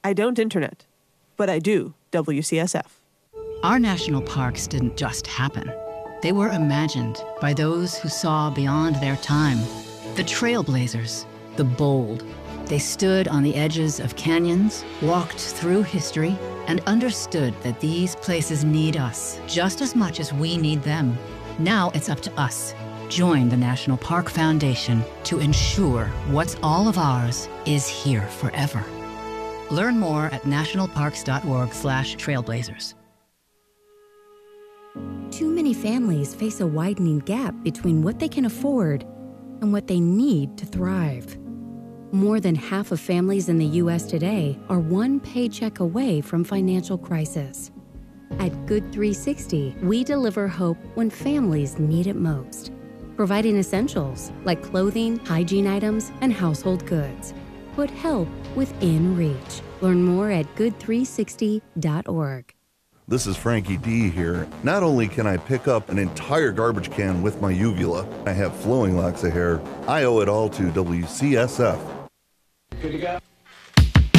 I don't internet, but I do WCSF. Our national parks didn't just happen. They were imagined by those who saw beyond their time. The trailblazers, the bold. They stood on the edges of canyons, walked through history, and understood that these places need us just as much as we need them. Now it's up to us. Join the National Park Foundation to ensure what's all of ours is here forever. Learn more at nationalparks.org/trailblazers. Too many families face a widening gap between what they can afford and what they need to thrive. More than half of families in the U.S. today are one paycheck away from financial crisis. At Good 360, we deliver hope when families need it most, providing essentials like clothing, hygiene items, and household goods. Put help within reach. Learn more at good360.org. This is Frankie D here. Not only can I pick up an entire garbage can with my uvula, I have flowing locks of hair. I owe it all to WCSF. Good to go.